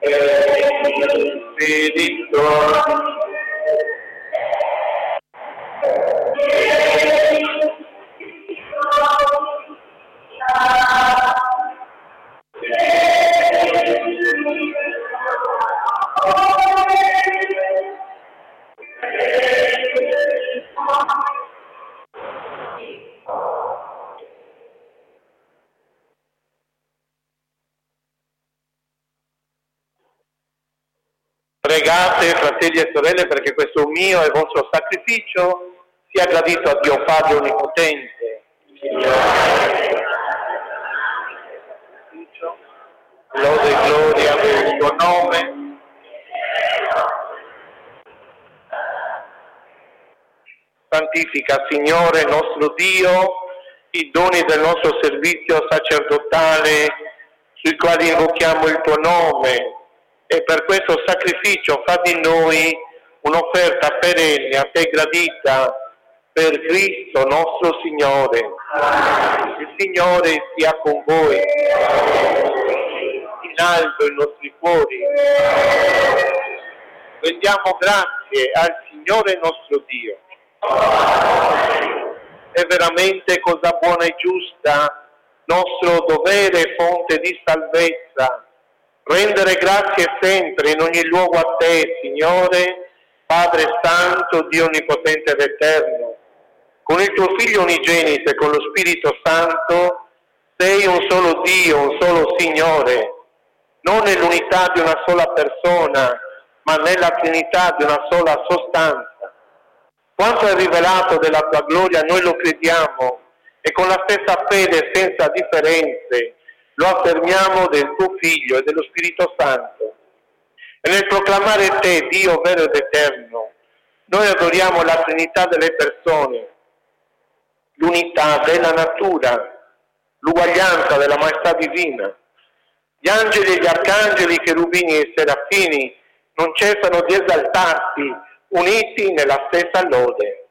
Spirito. Pregate, fratelli e sorelle, perché questo mio e vostro sacrificio sia gradito a Dio Padre Onnipotente. Lode e gloria per il tuo nome. Santifica, Signore nostro Dio, i doni del nostro servizio sacerdotale, sui quali invochiamo il tuo nome, e per questo sacrificio fa di noi un'offerta perenne a te gradita, per Cristo nostro Signore. Il Signore sia con voi. In alto i nostri cuori. Rendiamo grazie al Signore nostro Dio. È veramente cosa buona e giusta, nostro dovere e fonte di salvezza, rendere grazie sempre in ogni luogo a te, Signore, Padre Santo, Dio Onnipotente ed Eterno. Con il tuo Figlio unigenito e con lo Spirito Santo sei un solo Dio, un solo Signore, non nell'unità di una sola persona, ma nella Trinità di una sola sostanza. Quanto è rivelato della tua gloria noi lo crediamo e con la stessa fede senza differenze lo affermiamo del tuo Figlio e dello Spirito Santo. E nel proclamare te, Dio vero ed eterno, noi adoriamo la Trinità delle persone, l'unità della natura, l'uguaglianza della maestà divina. Gli angeli e gli arcangeli, i cherubini e i serafini non cessano di esaltarti, uniti nella stessa lode.